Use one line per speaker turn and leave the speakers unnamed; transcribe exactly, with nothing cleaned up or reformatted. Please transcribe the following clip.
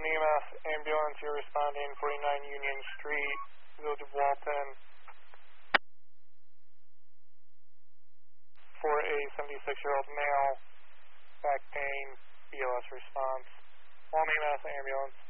E M S ambulance, you're responding forty-nine Union Street, Village of Walton, for a seventy-six-year-old male, back pain, B L S response. One E M S ambulance.